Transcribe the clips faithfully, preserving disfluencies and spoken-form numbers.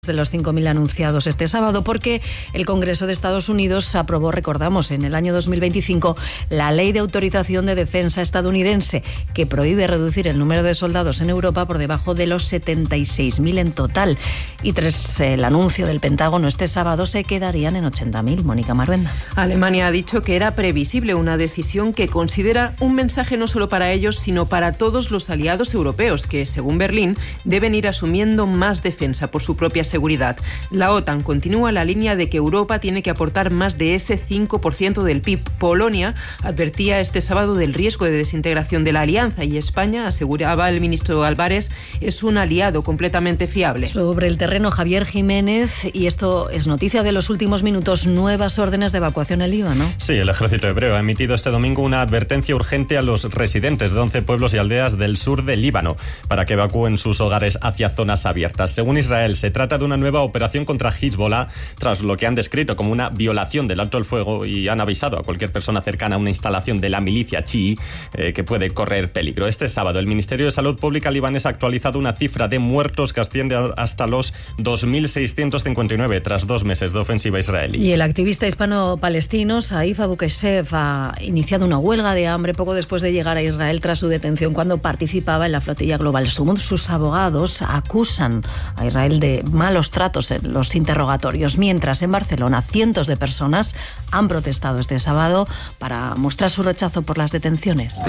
de los cinco mil anunciados este sábado, porque el Congreso de Estados Unidos aprobó, recordamos, en el año dos mil veinticinco la Ley de Autorización de Defensa estadounidense, que prohíbe reducir el número de soldados en Europa por debajo de los setenta y seis mil en total. Y tras el anuncio del Pentágono este sábado se quedarían en ochenta mil. Mónica Maruenda. Alemania ha dicho que era previsible una decisión que considera un mensaje no solo para ellos, sino para todos los aliados europeos, que, según Berlín, deben ir asumiendo más defensa por su propia seguridad. La OTAN continúa la línea de que Europa tiene que aportar más de ese cinco por ciento del P I B. Polonia advertía este sábado del riesgo de desintegración de la alianza y España, aseguraba el ministro Álvarez, es un aliado completamente fiable. Sobre el terreno, Javier Jiménez, y esto es noticia de los últimos minutos, nuevas órdenes de evacuación en Líbano. Sí, el ejército hebreo ha emitido este domingo una advertencia urgente a los residentes de once pueblos y aldeas del sur del Líbano para que evacúen sus hogares hacia zonas abiertas. Según Israel, se trata de una nueva operación contra Hezbollah tras lo que han descrito como una violación del alto el fuego, y han avisado a cualquier persona cercana a una instalación de la milicia chií eh, que puede correr peligro. Este sábado el Ministerio de Salud Pública libanés ha actualizado una cifra de muertos que asciende hasta los dos mil seiscientos cincuenta y nueve tras dos meses de ofensiva israelí. Y el activista hispano-palestino Saif Abu Keshef ha iniciado una huelga de hambre poco después de llegar a Israel tras su detención cuando participaba en la flotilla global. Sus abogados acusan a Israel de malos tratos en los interrogatorios, mientras en Barcelona cientos de personas han protestado este sábado para mostrar su rechazo por las detenciones.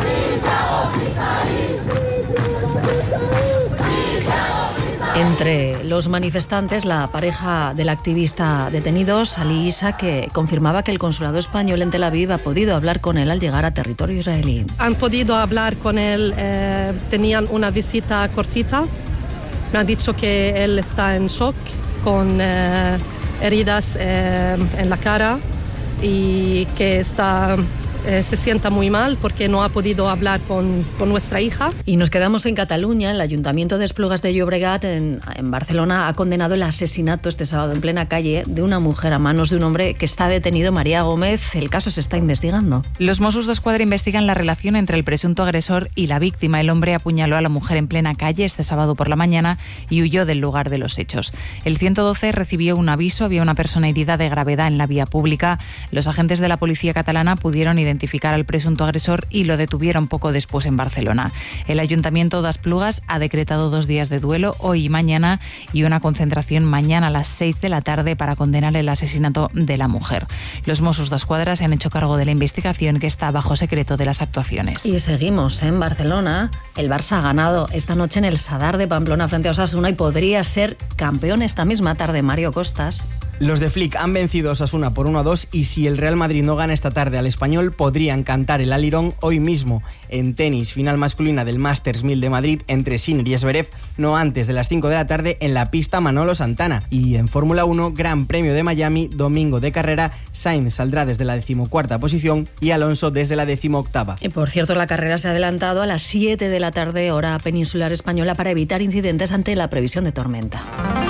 Entre los manifestantes, la pareja del activista detenido, Salih Issa, que confirmaba que el consulado español en Tel Aviv ha podido hablar con él al llegar a territorio israelí. Han podido hablar con él, eh, tenían una visita cortita. Me han dicho que él está en shock, con eh, heridas eh, en la cara y que está... Eh, se sienta muy mal porque no ha podido hablar con, con nuestra hija. Y nos quedamos en Cataluña. El Ayuntamiento de Esplugas de Llobregat, en, en Barcelona, ha condenado el asesinato este sábado en plena calle de una mujer a manos de un hombre que está detenido, María Gómez. El caso se está investigando. Los Mossos d'Esquadra investigan la relación entre el presunto agresor y la víctima. El hombre apuñaló a la mujer en plena calle este sábado por la mañana y huyó del lugar de los hechos. El ciento doce recibió un aviso. Había una persona herida de gravedad en la vía pública. Los agentes de la policía catalana pudieron identificar identificar al presunto agresor y lo detuvieron poco después en Barcelona. El Ayuntamiento de Esplugas ha decretado dos días de duelo, hoy y mañana, y una concentración mañana a las seis de la tarde para condenar el asesinato de la mujer. Los Mossos d'Esquadra se han hecho cargo de la investigación, que está bajo secreto de las actuaciones. Y seguimos en Barcelona. El Barça ha ganado esta noche en el Sadar de Pamplona frente a Osasuna y podría ser campeón esta misma tarde. Mario Costas. Los de Flick han vencido a Osasuna por uno a dos y si el Real Madrid no gana esta tarde al Español, podrían cantar el alirón hoy mismo. En tenis, final masculina del Masters mil de Madrid entre Sinner y Zverev, no antes de las cinco de la tarde en la pista Manolo Santana. Y en Fórmula uno, Gran Premio de Miami, domingo de carrera, Sainz saldrá desde la decimocuarta posición y Alonso desde la decimoctava. Y por cierto, la carrera se ha adelantado a las siete de la tarde, hora peninsular española, para evitar incidentes ante la previsión de tormenta.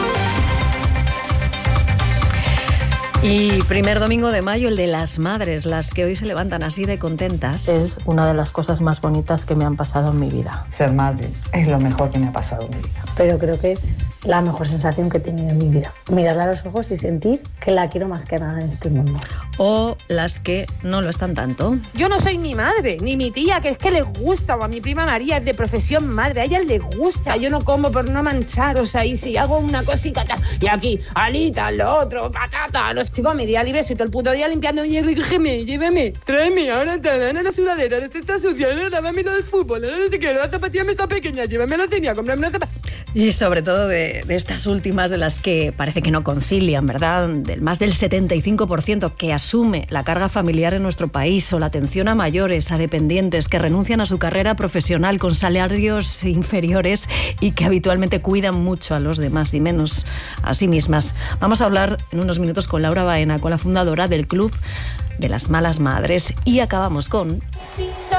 Y primer domingo de mayo, el de las madres, las que hoy se levantan así de contentas. Es una de las cosas más bonitas que me han pasado en mi vida. Ser madre es lo mejor que me ha pasado en mi vida. Pero creo que es la mejor sensación que he tenido en mi vida. Mirarla a los ojos y sentir que la quiero más que nada en este mundo. O las que no lo están tanto. Yo no soy mi madre, ni mi tía, que es que le gusta, o a mi prima María es de profesión madre, a ella le gusta. Yo no como por no manchar, o sea, y si hago una cosita tal, y aquí, alitas, lo otro, patata, los chicos, mi día libre, soy todo el puto día limpiando, oye, recógeme, lléveme, tráeme, ahora en la sudadera, ahora está sucia, ahora lávame lo del fútbol, ahora no sé qué, la zapatilla me está pequeña, llévame a la cena, cómprame una zapatilla. Y sobre todo de, de estas últimas, de las que parece que no concilian, ¿verdad? Del más del setenta y cinco por ciento que asume la carga familiar en nuestro país, o la atención a mayores, a dependientes que renuncian a su carrera profesional con salarios inferiores y que habitualmente cuidan mucho a los demás y menos a sí mismas. Vamos a hablar en unos minutos con Laura Baena, con la fundadora del Club de las Malas Madres, y acabamos con...